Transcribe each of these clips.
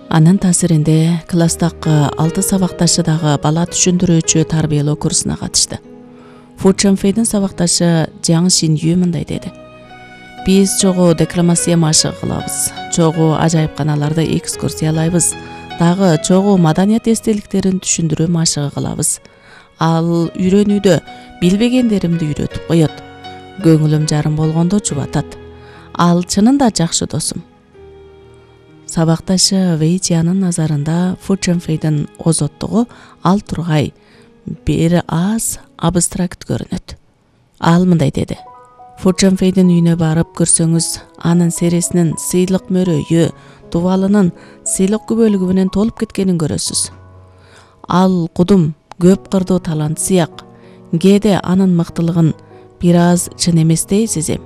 Анын таасиринде класстагы 6 сабакташы дагы бала түшүндүрүүчү тарбиялоо курсуна катышты. Фу Чжэнфэйдин сабакташы Жаң Шинью мындай деди. Биз чогуу декламация машыгы кылабыз, чогуу ажайып каналарды экскурсиялайбыз, дагы чогуу маданият эстеликтерин түшүндүрүү машыгы кылабыз. Ал үйрөнүүдө билбегендеримди үйрөтүп коет. Көңүлүм жарым болгондо жубатат. Ал чынында жакшы досум. Сабакташы Вэй Чжиянын назарында Фу Чжэнфэйдин озоттугу ал тургай бир аз абстракт көрүнөт. Ал мындай деди. Фу Чжэнфэйдин үйүнө барып көрсөңүз, анын сересинин сыйлык мөрөйү, дубалынын сыйлык күбөлүгү менен толуп кеткенин көрөсүз. Ал кудум көп кырдуу талант сыяк. Кээде анын мыктылыгын бир аз чын эместей сезем.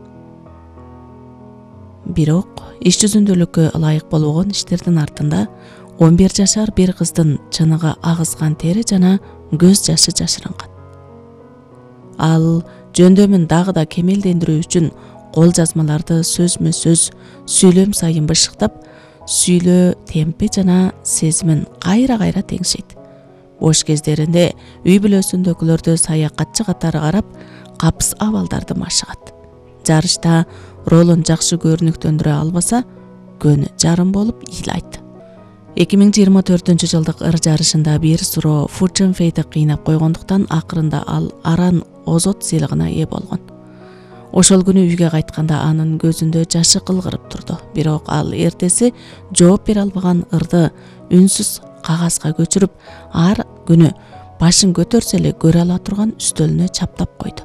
Бирок иш жүзүндөлүккө ылайык болбогон иштердин артында 11 жашар бир кыздын чыныгы агызган тери жана көз жашы жашырынган. Ал жөндөмүн дагы да кемелдендирүү үчүн кол жазмаларды сөзмө сөз сүйлөм сайын бышыктап, сүйлөө темпи жана сезимин кайра теңшейт. Бош кездеринде үй бүлөсүндөгүлөрдү саякатчы катары карап, капс абалдарды машыгат. Жарышта ролун жакшы көрүнүктөндүрө албаса, көнү жарым болуп ыйлайт. 2024 жылдык ыр жарышында бир суроо Фу Чжэнфэйди кыйнап койгондуктан акырында ал аран озот сыйлыгына ээ болгон. Ошол күнү үйгө кайтканда анын көзүндө жашы кылгырып турду. Бирок ал эртеси жооп бере албаган ырды үнсүз кагазга көчүрүп, ар күнү башын көтөрсө эле көрө ала турган үстөлүнө чаптап койду.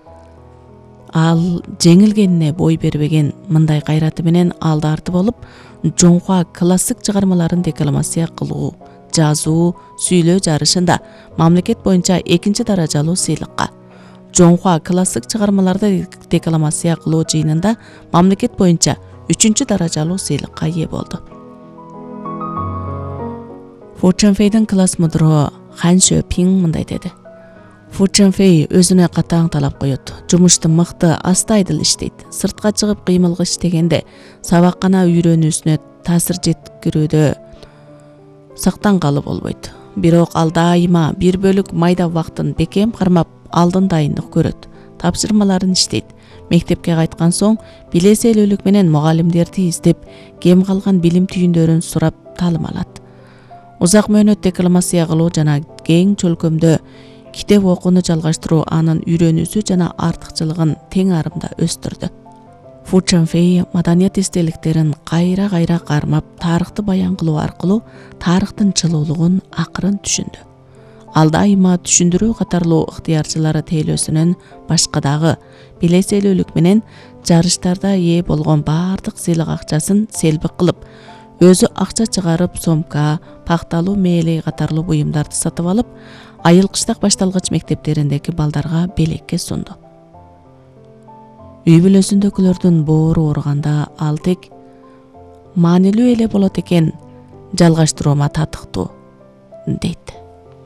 Ал жеңилгенине бой бербеген мындай кайраты менен алды арты болуп, жоңхуа классик чыгармаларын декламация кылуу, жазуу, сүйлөө жарышында мамлекет боюнча 2 даражалуу сыйлыкка, жоңхуа классик чыгармаларды декламация кылуу жыйынында мамлекет боюнча 3 даражалуу сыйлыкка ээ болду. Фу Чжэнфэйдин класс мудроо Хан Шөпиң мындай деди. Фу Чжэнфэй өзүнө катаң талап коет. Жумушту мыкты, астайдыл иштейт. Сыртка чыгып кыймылга иштегенде, сабаккана үйрөнүүсүнө таасир жеткирүүдө сактангалы болбойт. Бирок ал дайыма бир бөлүк майда убактын бекем кармап, алдын дайындык көрөт. Тапшырмаларын иштейт. Мектепке кайткан соң билеселүүлүк менен мугалимдерди издеп, кем калган билим түйүндөрүн сурап таалым алат. Узак мөөнөт декламация кылуу жана кең чөлкөмдө китеп окууну жалгаштыруу анын үйрөнүүсү жана артыкчылыгын тең арымда өстүрдү. Фу Чжэнфэй маданият эстеликтерин кайра кармап, тарыхты баян кылуу аркылуу тарыхтын жылуулугун акырын түшүндү. Ал дайыма түшүндүрүү катарлуу ыктыярчылары тейлөөсүнөн башка дагы билеселүүлүк менен жарыштарда ээ болгон баардык сыйлык акчасын селбик кылып, өзү акча чыгарып, сомка, пакталуу мээли катарлуу буюмдарды сатып алып, айыл кыштак башталгыч мектептериндеги балдарга белекке сунду. Үй бүлөсүндөгүлөрдүн боору ооруганда ал тек маанилүү эле болот экен, жалгаштыруума татыктуу, дейт.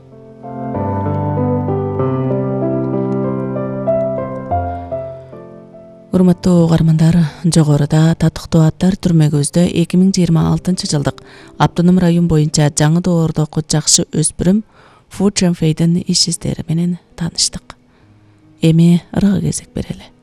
Урматтуу угармандар, жогоруда татыктуу аттар түрмөгүбүздө 2026 жылдык Автоном район боюнча жаңы доордогу жакшы өспүрүм Фу Чжэнфэйдин иш издери менен тааныштык. Эми ыргы кезек берели.